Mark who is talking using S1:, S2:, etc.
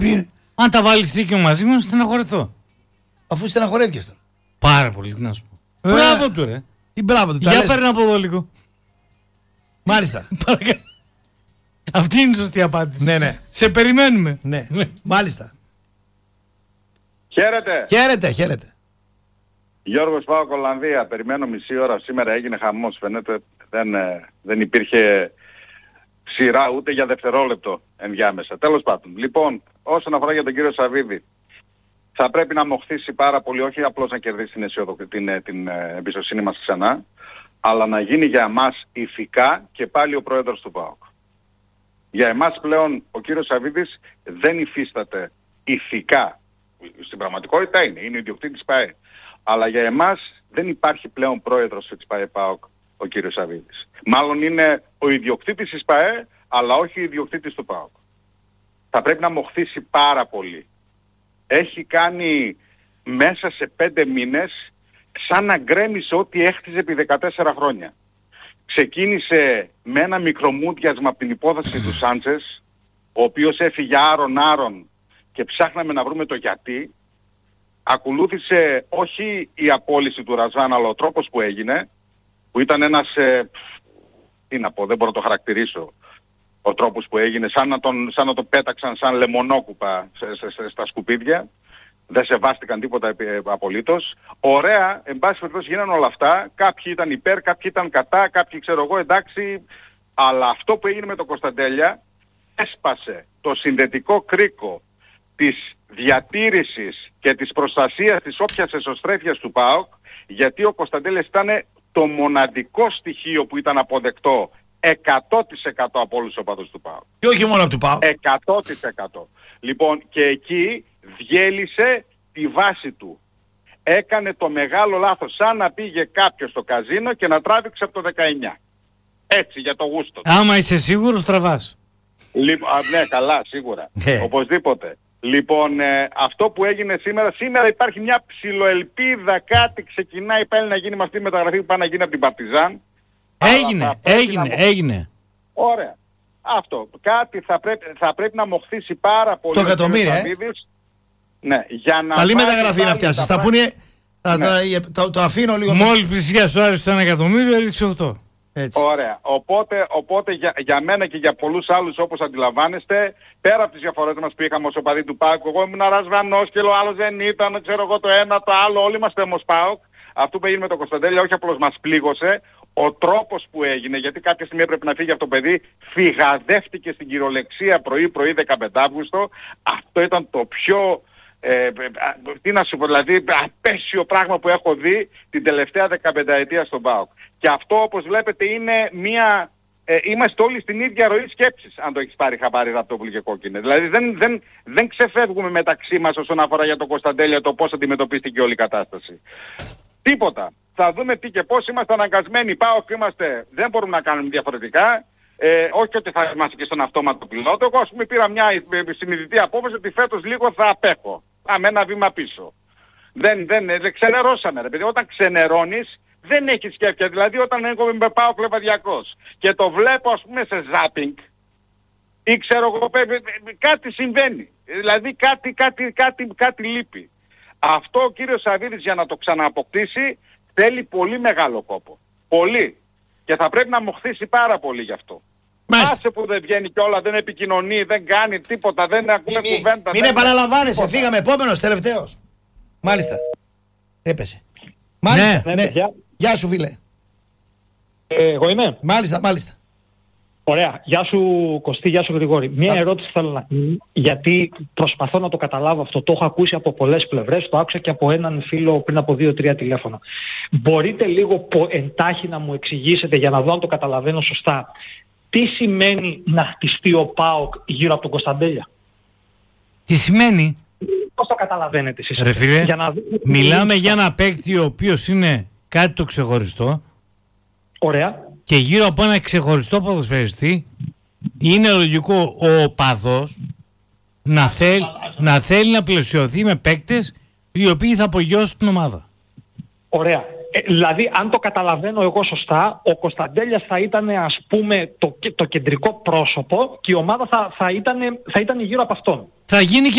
S1: Αν τα βάλεις δίκιο μαζί μου, στεναχωρηθώ.
S2: Αφού στεναχωρέθηκες τώρα.
S1: Πάρα πολύ, τι να σου πω. Μπράβο του, ρε.
S2: Τι μπράβο του,
S1: Για παίρνει από εδώ λίγο.
S2: Μάλιστα.
S1: Αυτή είναι η σωστή απάντηση.
S2: Ναι.
S1: Σε περιμένουμε.
S2: Ναι. Μάλιστα.
S3: Χαίρετε. Γιώργος πάω Ολλανδία. Περιμένω μισή ώρα. Σήμερα έγινε χαμός. Φαίνεται δεν υπήρχε σειρά ούτε για δευτερόλεπτο ενδιάμεσα. Τέλος πάντων. Λοιπόν, όσον αφορά για τον κύριο Σαββίδη, θα πρέπει να μοχθήσει πάρα πολύ, όχι απλώς να κερδίσει την εμπιστοσύνη μας ξανά, αλλά να γίνει για εμάς ηθικά και πάλι ο πρόεδρος του ΠΑΟΚ. Για εμάς πλέον ο κύριος Σαββίδης δεν υφίσταται ηθικά. Στην πραγματικότητα είναι ιδιοκτήτης ΠΑΕ. Αλλά για εμάς δεν υπάρχει πλέον πρόεδρος της ΠΑΕ ΠΑΟΚ ο κύριος Σαββίδης. Μάλλον είναι ο ιδιοκτήτης της ΠΑΕ, αλλά όχι ο ιδιοκτήτης του ΠΑΟΚ. Θα πρέπει να μοχθήσει πάρα πολύ. Έχει κάνει μέσα σε 5 μήνες σαν να γκρέμισε ό,τι έχτιζε επί 14 χρόνια. Ξεκίνησε με ένα μικρομούδιασμα από την υπόθεση του Σάντσες, ο οποίος έφυγε άρον και ψάχναμε να βρούμε το γιατί. Ακολούθησε όχι η απόλυση του Ραζάν, αλλά ο τρόπος που έγινε, που ήταν ένας, τι να πω, δεν μπορώ να το χαρακτηρίσω, ο τρόπος που έγινε, σαν να το πέταξαν σαν λεμονόκουπα στα σκουπίδια. Δεν σεβάστηκαν τίποτα απολύτως. Ωραία, εν πάση περιπτώσει γίνανε όλα αυτά. Κάποιοι ήταν υπέρ, κάποιοι ήταν κατά, κάποιοι ξέρω εγώ εντάξει. Αλλά αυτό που έγινε με τον Κωνσταντέλια έσπασε το συνδετικό κρίκο της διατήρησης και της προστασίας της όποιας εσωστρέφειας του ΠΑΟΚ, γιατί ο Κωνσταντέλιας ήταν το μοναδικό στοιχείο που ήταν αποδεκτό 100% από όλους τους οπαδούς του ΠΑΟΚ.
S2: Και όχι μόνο από του ΠΑΟΚ.
S3: 100%. Λοιπόν, και εκεί διέλυσε τη βάση του. Έκανε το μεγάλο λάθος, σαν να πήγε κάποιος στο καζίνο και να τράβηξε από το 19. Έτσι, για το γούστο.
S1: Άμα είσαι σίγουρος, τραβάς.
S3: Ναι, καλά, σίγουρα. Οπωσδήποτε. Λοιπόν, αυτό που έγινε σήμερα υπάρχει μια ψιλοελπίδα, κάτι ξεκινάει πάλι να γίνει με αυτή τη μεταγραφή που πάει να γίνει από την Παρτιζάν.
S1: Έγινε.
S3: Ωραία. Αυτό. Κάτι θα πρέπει να μοχθήσει πάρα πολύ.
S2: Το εκατομμύρια,
S3: Ναι, για να
S2: καλή μεταγραφή είναι αυτή. Σας τα πούνε, το αφήνω λίγο.
S1: Μόλις πλησιάσει το Άρης το 1 εκατομμύριο, έριξε 8.
S3: Έτσι. Ωραία. Οπότε για μένα και για πολλούς άλλους, όπως αντιλαμβάνεστε, πέρα από τις διαφορές μας που είχαμε ως οπαδί του ΠΑΟΚ, εγώ ήμουν Ρασβανός και ο άλλος δεν ήταν, ξέρω εγώ το ένα, το άλλο, όλοι είμαστε όμως ΠΑΟΚ. Αυτό που έγινε με τον Κωνσταντέλια όχι απλώς μας πλήγωσε, ο τρόπος που έγινε, γιατί κάποια στιγμή έπρεπε να φύγει αυτό το παιδί, φυγαδεύτηκε στην κυριολεξία πρωί 15 Αύγουστο. Αυτό ήταν το πιο, τι να σου πω, δηλαδή απέσιο πράγμα που έχω δει την τελευταία 15ετία στον ΠΑΟΚ. Και αυτό όπως βλέπετε είναι μια, είμαστε όλοι στην ίδια ροή σκέψης, αν το έχεις πάρει χαμπάρι Ραπτόπουλο και Κόκκινε. Δηλαδή δεν ξεφεύγουμε μεταξύ μας όσον αφορά για τον Κωνσταντέλια το πώς αντιμετωπίστηκε όλη η κατάσταση. Τίποτα. Θα δούμε τι και πώς, είμαστε αναγκασμένοι, ΠΑΟΚ είμαστε, δεν μπορούμε να κάνουμε διαφορετικά. Όχι ότι θα είμαστε και στον αυτόματο πιλότο. Εγώ ας πούμε πήρα μια συνειδητή απόφαση ότι φέτος λίγο θα απέχω. Πάμε ένα βήμα πίσω. Δεν ξενερώσαμε ρε παιδί. Όταν ξενερώνεις δεν έχεις σκέφτια. Δηλαδή όταν εγώ με πάω κλεβαδιακός και το βλέπω ας πούμε σε ζάπινγκ ή ξέρω εγώ κάτι συμβαίνει. Δηλαδή κάτι λείπει. Αυτό ο κύριος Σαββίδης για να το ξανααποκτήσει θέλει πολύ μεγάλο κόπο. Πολύ. Και θα πρέπει να μοχθήσει πάρα πολύ γι' αυτό. Άσε που δεν βγαίνει κιόλα, δεν επικοινωνεί, δεν κάνει τίποτα, δεν ακούμε κουβέντα.
S2: Μην επαναλαμβάνεσαι, φύγαμε επόμενος, τελευταίος. Μάλιστα. Έπεσε. Μάλιστα, ναι. Γεια σου φίλε.
S4: Εγώ είμαι.
S2: Μάλιστα.
S4: Ωραία. Γεια σου Κωστή, γεια σου Γρηγόρη. Μία ερώτηση θέλω να κάνω, γιατί προσπαθώ να το καταλάβω αυτό. Το έχω ακούσει από πολλές πλευρές, το άκουσα και από έναν φίλο πριν από 2-3 τηλέφωνα. Μπορείτε λίγο εντάχει να μου εξηγήσετε, για να δω αν το καταλαβαίνω σωστά, τι σημαίνει να χτιστεί ο ΠΑΟΚ γύρω από τον Κωνσταντέλια?
S1: Τι σημαίνει?
S4: Πώς το καταλαβαίνετε εσείς?
S1: Ρε φίλε, μιλάμε για ένα παίκτη ο οποίος είναι κάτι το ξεχωριστό.
S4: Ωραία.
S1: Και γύρω από ένα ξεχωριστό ποδοσφαιριστή είναι λογικό ο οπαδός να θέλει να πλαισιωθεί με παίκτες οι οποίοι θα απογειώσουν την ομάδα.
S4: Ωραία. Δηλαδή, αν το καταλαβαίνω εγώ σωστά, ο Κωνσταντέλιας θα ήταν, ας πούμε, το κεντρικό πρόσωπο και η ομάδα θα ήταν γύρω από αυτόν.
S1: Θα γίνει